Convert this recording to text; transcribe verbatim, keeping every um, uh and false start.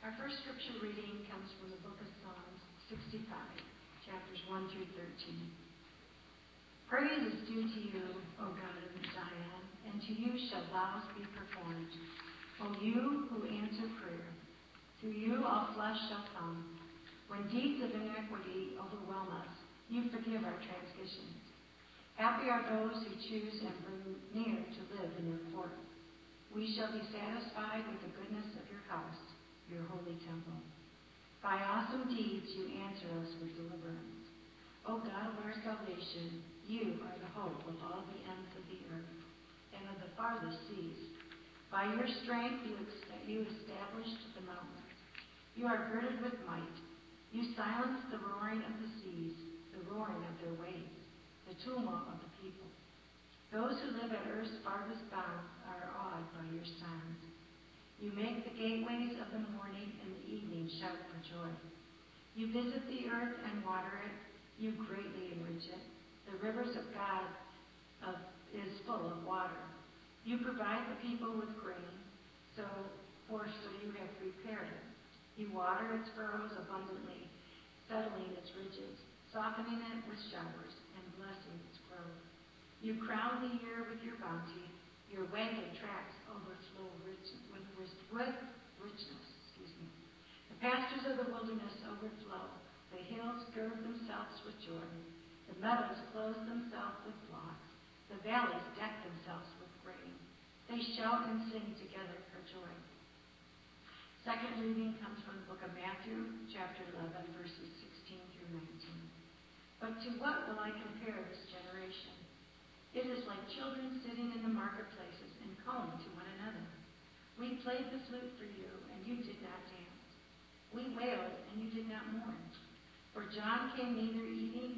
Our first scripture reading comes from the book of Psalms sixty-five, chapters one through thirteen. Praise is due to you, O God of Zion, and to you shall vows be performed. O you who answer prayer, to you all flesh shall come. When deeds of iniquity overwhelm us, you forgive our transgressions. Happy are those who choose and bring near to live in your court. We shall be satisfied with the goodness of your house, your holy temple. By awesome deeds you answer us with deliverance. O God of our salvation, you are the hope of all the ends of the earth and of the farthest seas. By your strength you, ex- you established the mountains. You are girded with might. You silence the roaring of the seas, the roaring of their waves, the tumult of the people. Those who live at earth's farthest bounds are awed by your sounds. You make the gateways of the morning and the evening shout for joy. You visit the earth and water it. You greatly enrich it. The rivers of God of, is full of water. You provide the people with grain, so for so you have prepared it. You water its furrows abundantly, settling its ridges, softening it with showers, and blessing its growth. You crown the year with your bounty. Your wagon tracks overflow rich, with, with richness. Excuse me. The pastures of the wilderness overflow. The hills gird themselves with joy. The meadows clothe themselves with flocks. The valleys deck themselves with grain. They shout and sing together for joy. Second reading comes from the book of Matthew, chapter eleven, verses sixteen through nineteen. But to what will I compare this generation? It is like children sitting in the marketplaces and calling to one another. We played the flute for you, and you did not dance. We wailed, and you did not mourn. For John came neither eating